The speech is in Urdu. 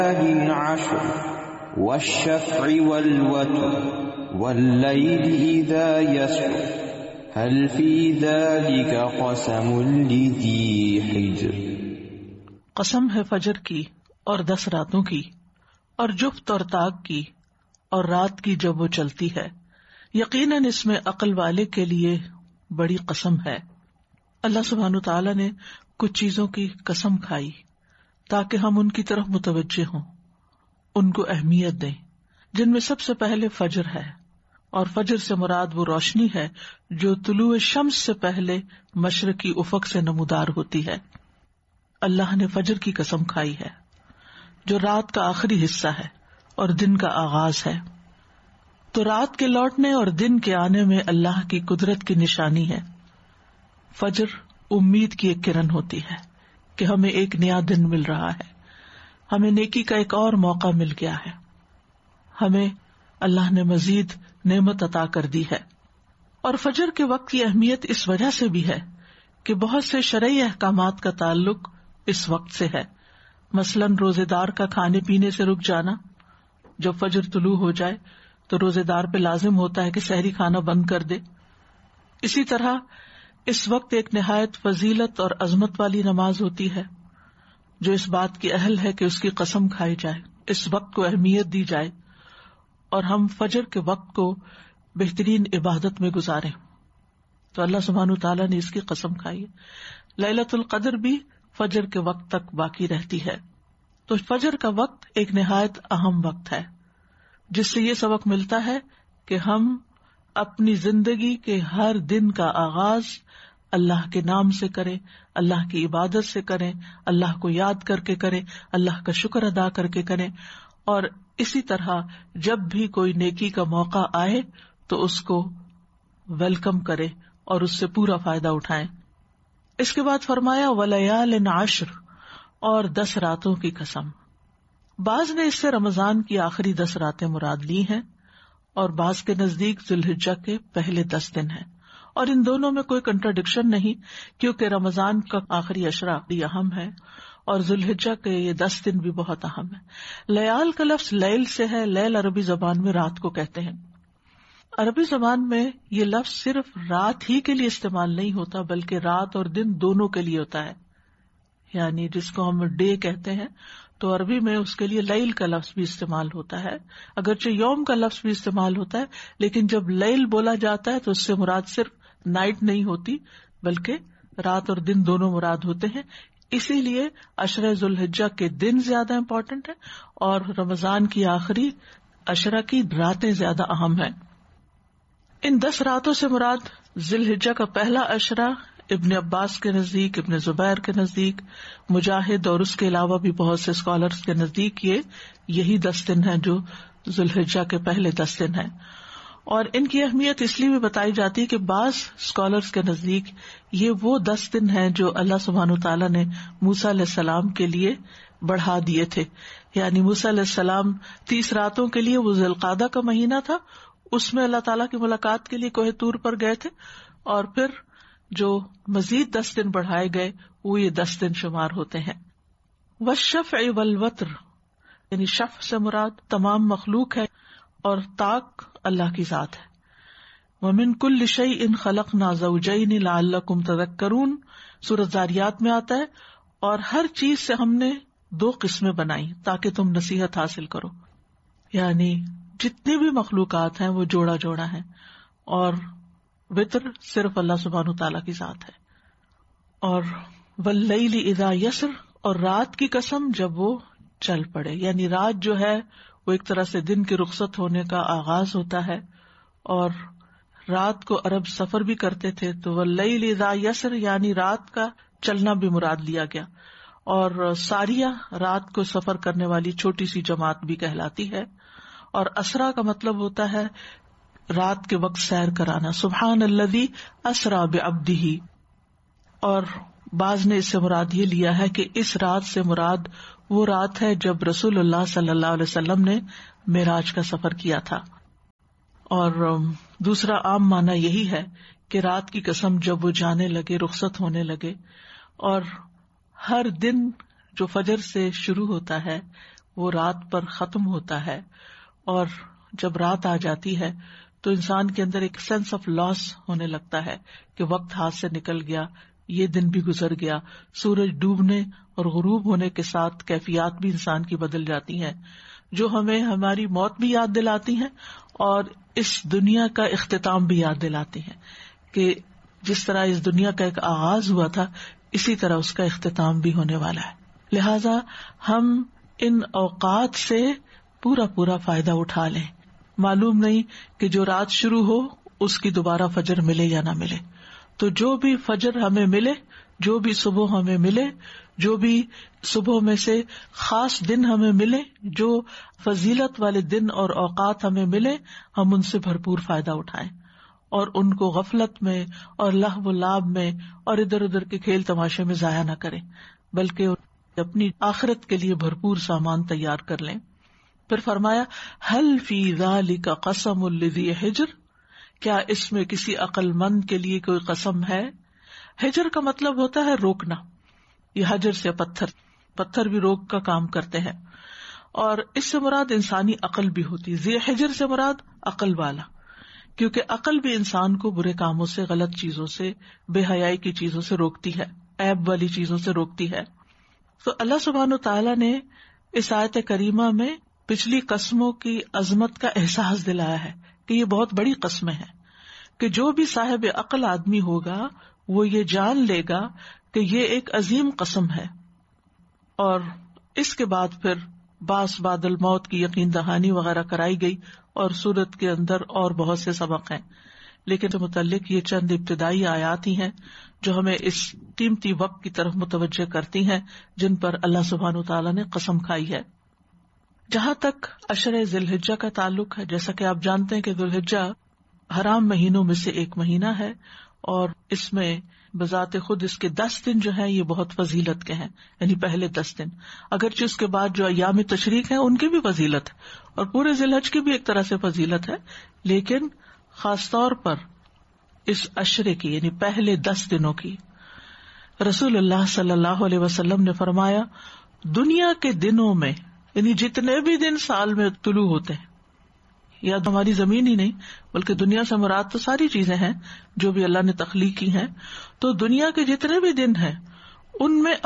العشر والشفع والوتر والليل إذا يسر هل في ذلك قسم لذي حجر۔ قسم ہے فجر کی اور 10 راتوں کی اور جفت اور طاق کی اور رات کی جب وہ چلتی ہے، یقیناً اس میں عقل والے کے لیے بڑی قسم ہے۔ اللہ سبحانہ تعالیٰ نے کچھ چیزوں کی قسم کھائی تاکہ ہم ان کی طرف متوجہ ہوں، ان کو اہمیت دیں، جن میں سب سے پہلے فجر ہے، اور فجر سے مراد وہ روشنی ہے جو طلوع شمس سے پہلے مشرقی افق سے نمودار ہوتی ہے۔ اللہ نے فجر کی قسم کھائی ہے جو رات کا آخری حصہ ہے اور دن کا آغاز ہے۔ تو رات کے لوٹنے اور دن کے آنے میں اللہ کی قدرت کی نشانی ہے۔ فجر امید کی ایک کرن ہوتی ہے کہ ہمیں ایک نیا دن مل رہا ہے، ہمیں نیکی کا ایک اور موقع مل گیا ہے، ہمیں اللہ نے مزید نعمت عطا کر دی ہے۔ اور فجر کے وقت کی اہمیت اس وجہ سے بھی ہے کہ بہت سے شرعی احکامات کا تعلق اس وقت سے ہے، مثلاً روزے دار کا کھانے پینے سے رک جانا۔ جب فجر طلوع ہو جائے تو روزے دار پہ لازم ہوتا ہے کہ سحری کھانا بند کر دے۔ اسی طرح اس وقت ایک نہایت فضیلت اور عظمت والی نماز ہوتی ہے جو اس بات کی اہل ہے کہ اس کی قسم کھائی جائے، اس وقت کو اہمیت دی جائے اور ہم فجر کے وقت کو بہترین عبادت میں گزاریں۔ تو اللہ سبحانہ تعالیٰ نے اس کی قسم کھائی ہے۔ لیلۃ القدر بھی فجر کے وقت تک باقی رہتی ہے۔ تو فجر کا وقت ایک نہایت اہم وقت ہے جس سے یہ سبق ملتا ہے کہ ہم اپنی زندگی کے ہر دن کا آغاز اللہ کے نام سے کریں، اللہ کی عبادت سے کریں، اللہ کو یاد کر کے کریں، اللہ کا شکر ادا کر کے کریں، اور اسی طرح جب بھی کوئی نیکی کا موقع آئے تو اس کو ویلکم کریں اور اس سے پورا فائدہ اٹھائیں۔ اس کے بعد فرمایا وَلَيَالٍ عَشْرٍ، اور 10 راتوں کی قسم۔ بعض نے اس سے رمضان کی آخری 10 راتیں مراد لی ہیں اور بعض کے نزدیک ذوالحجہ کے پہلے 10 دن ہیں، اور ان دونوں میں کوئی کنٹراڈکشن نہیں کیونکہ رمضان کا آخری عشرہ بھی اہم ہے اور ذوالحجہ کے یہ 10 دن بھی بہت اہم ہے۔ لیال کا لفظ لیل سے ہے، لیل عربی زبان میں رات کو کہتے ہیں۔ عربی زبان میں یہ لفظ صرف رات ہی کے لیے استعمال نہیں ہوتا بلکہ رات اور دن دونوں کے لیے ہوتا ہے، یعنی جس کو ہم ڈے کہتے ہیں تو عربی میں اس کے لیے لیل کا لفظ بھی استعمال ہوتا ہے، اگرچہ یوم کا لفظ بھی استعمال ہوتا ہے، لیکن جب لیل بولا جاتا ہے تو اس سے مراد صرف نائٹ نہیں ہوتی بلکہ رات اور دن دونوں مراد ہوتے ہیں۔ اسی لیے عشرہ ذوالحجہ کے دن زیادہ امپورٹنٹ ہے اور رمضان کی آخری عشرہ کی راتیں زیادہ اہم ہیں۔ ان 10 راتوں سے مراد ذوالحجہ کا پہلا عشرہ ابن عباس کے نزدیک، ابن زبیر کے نزدیک، مجاہد اور اس کے علاوہ بھی بہت سے اسکالرز کے نزدیک یہی 10 دن ہیں جو ذوالحجہ کے پہلے 10 دن ہیں۔ اور ان کی اہمیت اس لیے بھی بتائی جاتی ہے کہ بعض اسکالرز کے نزدیک یہ وہ 10 دن ہیں جو اللہ سبحانہ تعالیٰ نے موسیٰ علیہ السلام کے لیے بڑھا دیے تھے، یعنی موسیٰ علیہ السلام 30 راتوں کے لیے، وہ ذی القعدہ کا مہینہ تھا، اس میں اللہ تعالیٰ کی ملاقات کے لیے کوہ طور پر گئے تھے، اور پھر جو مزید 10 دن بڑھائے گئے وہ یہ 10 دن شمار ہوتے ہیں۔ والشفع والوتر، یعنی شفع سے مراد تمام مخلوق ہے اور طاق اللہ کی ذات ہے۔ وَمِن كُلِّ شَيْءٍ خَلَقْنَا زَوْجَيْنِ لَعَلَّكُمْ تَذَكَّرُونَ، سورۃ ذاریات میں آتا ہے، اور ہر چیز سے ہم نے 2 قسمیں بنائی تاکہ تم نصیحت حاصل کرو، یعنی جتنی بھی مخلوقات ہیں وہ جوڑا جوڑا ہے، اور وطر صرف اللہ سبحانہ تعالیٰ کی ذات ہے۔ اور وَاللَّيْلِ إِذَا يَسْرِ، اور رات کی قسم جب وہ چل پڑے، یعنی رات جو ہے وہ ایک طرح سے دن کے رخصت ہونے کا آغاز ہوتا ہے، اور رات کو عرب سفر بھی کرتے تھے، تو وَاللَّيْلِ إِذَا يَسْرِ یعنی رات کا چلنا بھی مراد لیا گیا، اور ساریہ رات کو سفر کرنے والی چھوٹی سی جماعت بھی کہلاتی ہے، اور اسرا کا مطلب ہوتا ہے رات کے وقت سیر کرانا، سبحان الذی اسرا بعبدہ۔ اور بعض نے اس سے مراد یہ لیا ہے کہ اس رات سے مراد وہ رات ہے جب رسول اللہ صلی اللہ علیہ وسلم نے معراج کا سفر کیا تھا، اور دوسرا عام معنی یہی ہے کہ رات کی قسم جب وہ جانے لگے، رخصت ہونے لگے، اور ہر دن جو فجر سے شروع ہوتا ہے وہ رات پر ختم ہوتا ہے، اور جب رات آ جاتی ہے تو انسان کے اندر ایک سینس آف لاس ہونے لگتا ہے کہ وقت ہاتھ سے نکل گیا، یہ دن بھی گزر گیا. سورج ڈوبنے اور غروب ہونے کے ساتھ کیفیات بھی انسان کی بدل جاتی ہیں، جو ہمیں ہماری موت بھی یاد دلاتی ہیں اور اس دنیا کا اختتام بھی یاد دلاتی ہیں کہ جس طرح اس دنیا کا ایک آغاز ہوا تھا اسی طرح اس کا اختتام بھی ہونے والا ہے. لہذا ہم ان اوقات سے پورا فائدہ اٹھا لیں. معلوم نہیں کہ جو رات شروع ہو اس کی دوبارہ فجر ملے یا نہ ملے، تو جو بھی فجر ہمیں ملے، جو بھی صبح ہمیں ملے، جو بھی صبح میں سے خاص دن ہمیں ملے، جو فضیلت والے دن اور اوقات ہمیں ملے، ہم ان سے بھرپور فائدہ اٹھائیں اور ان کو غفلت میں اور لہو و لعب میں اور ادھر ادھر کے کھیل تماشے میں ضائع نہ کریں، بلکہ اپنی آخرت کے لیے بھرپور سامان تیار کر لیں. پھر فرمایا هل فی ذلک قسم لذی حجر، کیا اس میں کسی عقل مند کے لیے کوئی قسم ہے. حجر کا مطلب ہوتا ہے روکنا، یہ حجر سے پتھر بھی روک کا کام کرتے ہیں، اور اس سے مراد انسانی عقل بھی ہوتی ہے. ذی حجر سے مراد عقل والا، کیونکہ عقل بھی انسان کو برے کاموں سے، غلط چیزوں سے، بے حیائی کی چیزوں سے روکتی ہے، عیب والی چیزوں سے روکتی ہے. تو اللہ سبحانہ وتعالی نے اس آیت کریمہ میں پچھلی قسموں کی عظمت کا احساس دلایا ہے کہ یہ بہت بڑی قسمیں ہیں، کہ جو بھی صاحب عقل آدمی ہوگا وہ یہ جان لے گا کہ یہ ایک عظیم قسم ہے. اور اس کے بعد پھر باس بعد الموت کی یقین دہانی وغیرہ کرائی گئی، اور سورت کے اندر اور بہت سے سبق ہیں، لیکن اس متعلق یہ چند ابتدائی آیات ہی ہیں جو ہمیں اس قیمتی وقت کی طرف متوجہ کرتی ہیں جن پر اللہ سبحانہ وتعالیٰ نے قسم کھائی ہے. جہاں تک عشر ذی الحجہ کا تعلق ہے، جیسا کہ آپ جانتے ہیں کہ ذی الحجہ حرام مہینوں میں سے ایک مہینہ ہے، اور اس میں بذات خود اس کے 10 دن جو ہیں یہ بہت فضیلت کے ہیں، یعنی پہلے 10 دن، اگرچہ اس کے بعد جو ایام تشریق ہیں ان کی بھی فضیلت ہے، اور پورے ذی الحجہ کی بھی ایک طرح سے فضیلت ہے، لیکن خاص طور پر اس عشرے کی یعنی پہلے 10 دنوں کی. رسول اللہ صلی اللہ علیہ وسلم نے فرمایا، دنیا کے دنوں میں یعنی جتنے بھی دن سال میں طلوع ہوتے ہیں، یا ہماری زمین ہی نہیں بلکہ دنیا سے مراد تو ساری چیزیں ہیں جو بھی اللہ نے تخلیق کی ہیں، تو دنیا کے جتنے بھی دن ہیں ان میں